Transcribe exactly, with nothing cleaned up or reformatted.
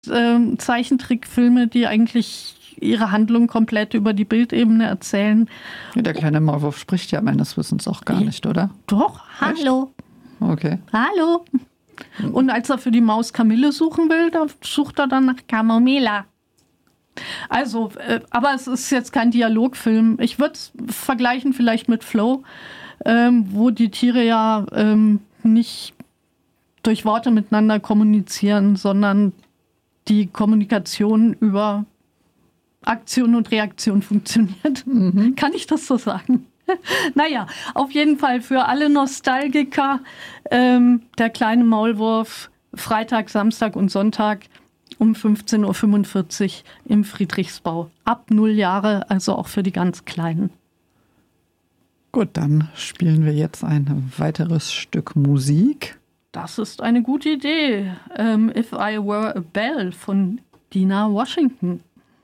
ähm, Zeichentrickfilme, die eigentlich ihre Handlung komplett über die Bildebene erzählen. Ja, der kleine Maulwurf spricht ja meines Wissens auch gar nicht, oder? Doch, Echt? hallo. Okay. Hallo. Und als er für die Maus Kamille suchen will, da sucht er dann nach Kamomila. Also, äh, aber es ist jetzt kein Dialogfilm. Ich würde es vergleichen vielleicht mit Flow, ähm, wo die Tiere ja ähm, nicht durch Worte miteinander kommunizieren, sondern die Kommunikation über Aktion und Reaktion funktioniert. Mhm. Kann ich das so sagen? Naja, auf jeden Fall für alle Nostalgiker ähm, der kleine Maulwurf Freitag, Samstag und Sonntag um fünfzehn Uhr fünfundvierzig im Friedrichsbau. Ab null Jahre, also auch für die ganz Kleinen. Gut, dann spielen wir jetzt ein weiteres Stück Musik. Das ist eine gute Idee. Ähm, If I Were a Bell von Dinah Washington.